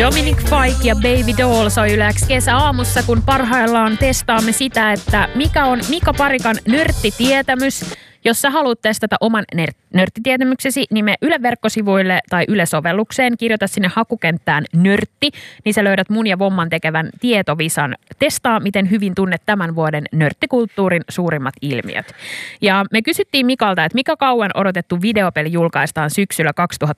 Dominic Fike ja Baby Doll soi Yle X kesäaamussa, kun parhaillaan testaamme sitä, että mikä on Mika Parikan nörttitietämys. Jos sä haluat testata oman nörttitietämyksesi, niin me Yle verkkosivuille tai Yle-sovellukseen, kirjoita sinne hakukenttään nörtti, niin sä löydät mun ja Vomman tekevän tietovisan. Testaa, miten hyvin tunnet tämän vuoden nörttikulttuurin suurimmat ilmiöt. Ja me kysyttiin Mikalta, että mikä kauan odotettu videopeli julkaistaan syksyllä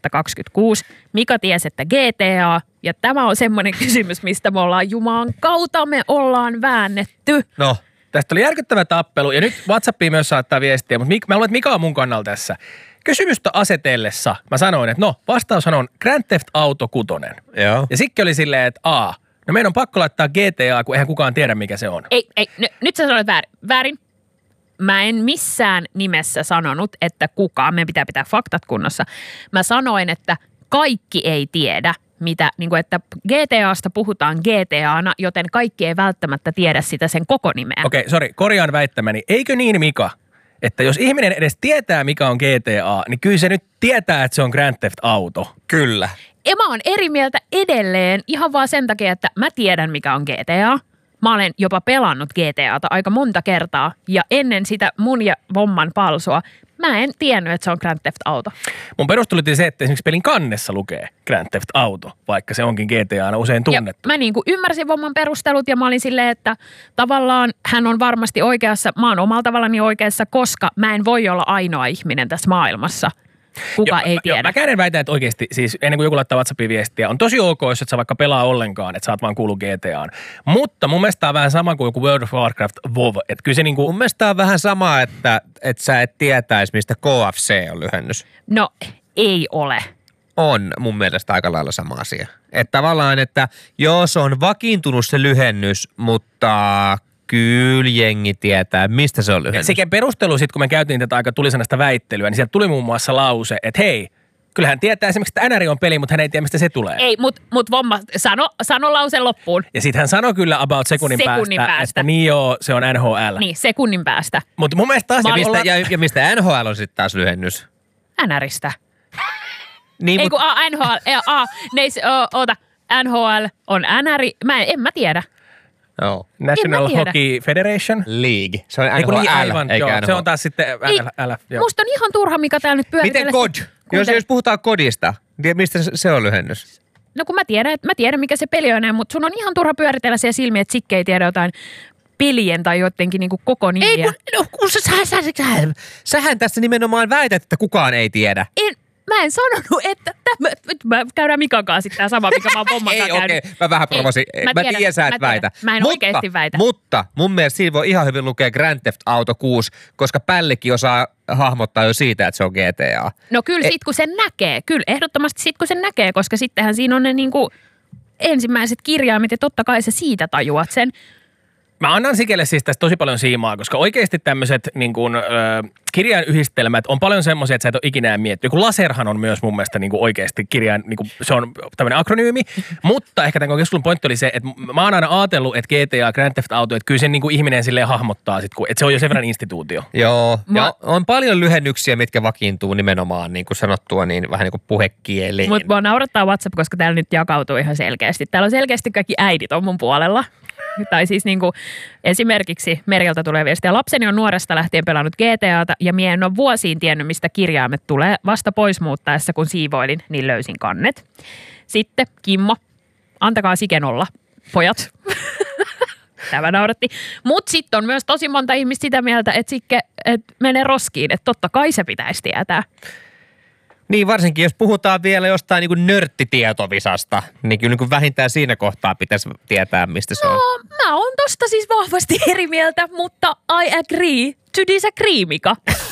2026. Mika tiesi, että GTA, ja tämä on semmoinen kysymys, mistä me ollaan Jumalan kautta me ollaan väännetty. No. Tästä oli järkyttävä tappelu ja nyt WhatsAppiin myös saattaa viestiä, mutta mä luulen, että Mika on mun kannalla tässä. Kysymystä asetellessa mä sanoin, että vastaushan on Grand Theft Auto 6. Joo. Ja Sikki oli silleen, että no meidän on pakko laittaa GTA, kun eihän kukaan tiedä mikä se on. Ei, nyt sä sanoit väärin. Mä en missään nimessä sanonut, että kukaan, meidän pitää pitää faktat kunnossa. Mä sanoin, että kaikki ei tiedä. Että GTAsta puhutaan GTAna, joten kaikki ei välttämättä tiedä sitä sen koko nimeä. Okei, korjaan väittämäni. Eikö niin, Mika, että jos ihminen edes tietää, mikä on GTA, niin kyllä se nyt tietää, että se on Grand Theft Auto. Kyllä. Mä oon eri mieltä edelleen ihan vaan sen takia, että mä tiedän, mikä on GTA. Mä olen jopa pelannut GTAta aika monta kertaa ja ennen sitä mun ja Vomman palsua mä en tiennyt, että se on Grand Theft Auto. Mun perustelu oli se, että esimerkiksi pelin kannessa lukee Grand Theft Auto, vaikka se onkin GTAna usein tunnettu. Ja mä ymmärsin Vomman perustelut ja mä olin silleen, että tavallaan hän on varmasti oikeassa, mä oon omalla tavallani oikeassa, koska mä en voi olla ainoa ihminen tässä maailmassa. Kuka ei tiedä. Mä käden väitän, että oikeasti, siis ennen kuin joku laittaa WhatsAppin viestiä, on tosi ok, jos et sä vaikka pelaa ollenkaan, että sä oot vaan kuullut GTAan. Mutta mun mielestä on vähän sama kuin joku World of Warcraft WoW. Että kyllä se Mun mielestä on vähän sama, että sä et tietäisi, mistä KFC on lyhennys. No, ei ole. On mun mielestä aika lailla sama asia. Että tavallaan, että joo, se on vakiintunut se lyhennys, mutta kyllä jengi tietää, mistä se on lyhennys. Sekä perustelu sitten, kun me käytiin tätä aika tulisanasta väittelyä, niin sieltä tuli muun muassa lause, että hei, kyllähän tietää esimerkiksi, että NR on peli, mutta hän ei tiedä, mistä se tulee. Ei, mut Vomma, sano lause loppuun. Ja sitten hän sanoi kyllä about sekunnin päästä, että niin joo, se on NHL. Niin, sekunnin päästä. Mutta mun mielestä taas... Ja mistä NHL on sitten taas lyhennys? NRistä. Niin, ei kun NHL, NHL on NR, en mä tiedä. No. National Hockey Federation. League. Se on NHL, eikä NHL. Se on taas sitten LF. Musta on ihan turha, mikä täällä nyt pyöritellä. Miten COD? Jos puhutaan CODista, niin mistä se on lyhennys? No kun mä tiedän mikä se peli on, mutta sun on ihan turha pyöritellä siellä silmiä, että Sikke ei tiedä jotain pelien tai jotenkin niinku koko nimiä. Sähän tässä nimenomaan väität, että kukaan ei tiedä. Mä en sanonut, että mä käydään Mikan kanssa sitten tämä sama, mikä mä oon Vomman kanssa käynyt. Okei, mä vähän provosin. Mä tiedän, sä et väitä. Mä en oikeasti väitä. Mutta mun mielestä siinä voi ihan hyvin lukea Grand Theft Auto 6, koska pällikin osaa hahmottaa jo siitä, että se on GTA. No kyllä sit kun sen näkee. Kyllä ehdottomasti sit kun sen näkee, koska sittenhän siinä on ne niinku ensimmäiset kirjaimet ja totta kai sä siitä tajuat sen. Mä annan Sikelle siis tästä tosi paljon siimaa, koska oikeasti tämmöiset niin kuin, kirjainyhdistelmät on paljon semmoisia, että sä et ole ikinä miettinyt. Joku laserhan on myös mun mielestä niin kuin oikeasti kirjain, niin kuin, se on tämmöinen akronyymi, mutta ehkä tämän keskustelun pointti oli se, että mä oon aina ajatellut, että GTA, Grand Theft Auto, että kyllä sen niin kuin ihminen silleen hahmottaa, sit, että se on jo sen verran instituutio. Joo, ja on paljon lyhennyksiä, mitkä vakiintuu nimenomaan niin kuin sanottua, niin vähän niin kuin puhekieliin. Mutta mua naurattaa WhatsApp, koska täällä nyt jakautuu ihan selkeästi. Täällä on selkeästi kaikki äidit on mun puolella. Tai siis niin kuin esimerkiksi Merjalta tulee viestiä. Lapseni on nuoresta lähtien pelannut GTAta ja mie en ole vuosiin tiennyt, mistä kirjaimet tulee. Vasta pois muuttaessa, kun siivoilin, niin löysin kannet. Sitten Kimmo, antakaa Siken olla, pojat. Tämä nauratti. Mutta sitten on myös tosi monta ihmistä sitä mieltä, että Sikke menee roskiin, että totta kai se pitäisi tietää. Niin varsinkin, jos puhutaan vielä jostain niin kuin nörttitietovisasta, niin kyllä niin kuin vähintään siinä kohtaa pitäisi tietää, mistä se on. No, mä oon tosta siis vahvasti eri mieltä, mutta I agree to disagree, Mika.